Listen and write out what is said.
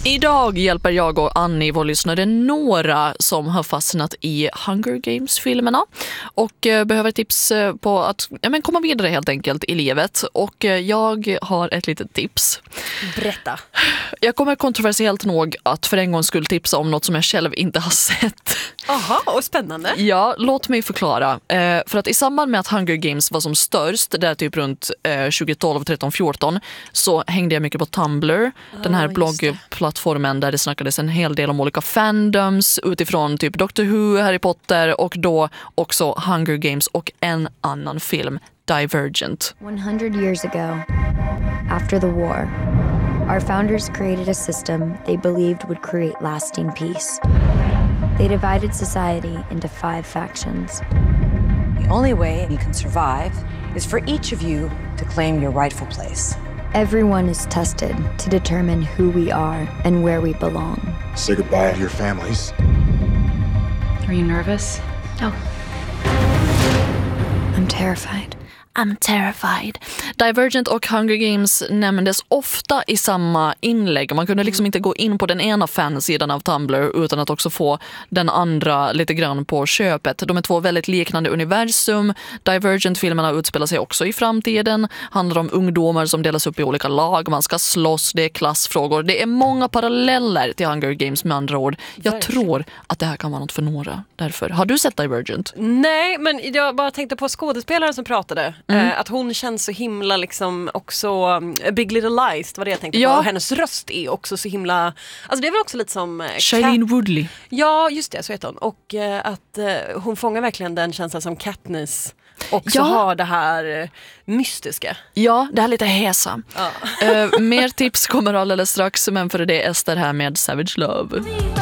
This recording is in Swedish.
Idag hjälper jag och Annie, vår lyssnare, några som har fastnat i Hunger Games-filmerna och behöver tips på att komma vidare helt enkelt i livet. Och jag har ett litet tips. Berätta. Jag kommer kontroversiellt nog att för en gång skulle tipsa om något som jag själv inte har sett. Aha, och spännande. Ja, låt mig förklara. För att i samband med att Hunger Games var som störst, där typ runt 2012, 13, 14, så hängde jag mycket på Tumblr, den här bloggplattformen där det snackades en hel del om olika fandoms utifrån typ Doctor Who, Harry Potter och då också Hunger Games och en annan film, Divergent. 100 years ago, after the war, our founders created a system they believed would create lasting peace. They divided society into 5 factions. The only way you can survive is for each of you to claim your rightful place. Everyone is tested to determine who we are and where we belong. Say goodbye to your families. Are you nervous? No. I'm terrified. I'm terrified. Divergent och Hunger Games nämndes ofta i samma inlägg. Man kunde liksom inte gå in på den ena fansidan av Tumblr utan att också få den andra lite grann på köpet. De är 2 väldigt liknande universum. Divergent-filmerna utspelar sig också i framtiden. Handlar om ungdomar som delas upp i olika lag. Man ska slåss, det är klassfrågor. Det är många paralleller till Hunger Games med andra ord. Jag tror att det här kan vara något för några. Därför. Har du sett Divergent? Nej, men jag bara tänkte på skådespelaren som pratade. Att hon känns så himla liksom också Big Little Lies, var det jag tänkte på. Och hennes röst är också så himla, alltså det är väl också lite som Shailene Woodley. Ja, just det, så heter hon. Och att hon fångar verkligen den känslan som Katniss också har, det här mystiska. Ja, det här lite hesa. Ja. Mer tips kommer alldeles strax, men för det är Ester här med Savage Love.